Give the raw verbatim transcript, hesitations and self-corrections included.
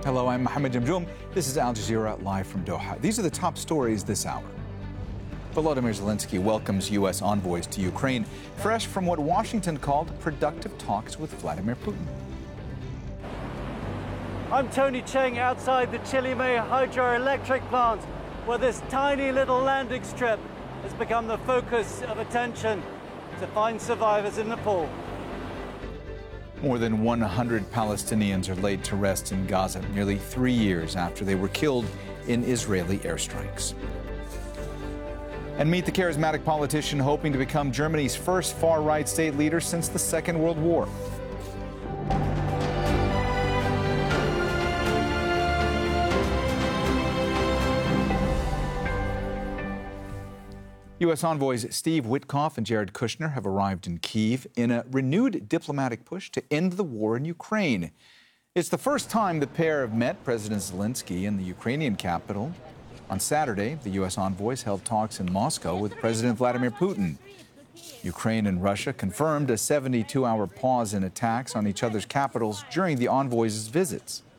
Hello, I'm Mohammed Jamjoom. This is Al Jazeera live from Doha. These are the top stories this hour. Volodymyr Zelensky welcomes U S envoys to Ukraine, fresh from what Washington called productive talks with Vladimir Putin. I'm Tony Cheng outside the Chilime hydroelectric plant, where this tiny little landing strip has become the focus of attention to find survivors in Nepal. More than one hundred Palestinians are laid to rest in Gaza, nearly three years after they were killed in Israeli airstrikes. And meet the charismatic politician hoping to become Germany's first far-right state leader since the Second World War. U S envoys Steve Witkoff and Jared Kushner have arrived in Kyiv in a renewed diplomatic push to end the war in Ukraine. It's the first time the pair have met President Zelensky in the Ukrainian capital. On Saturday, the U S envoys held talks in Moscow with President Vladimir Putin. Ukraine and Russia confirmed a seventy-two hour pause in attacks on each other's capitals during the envoys' visits.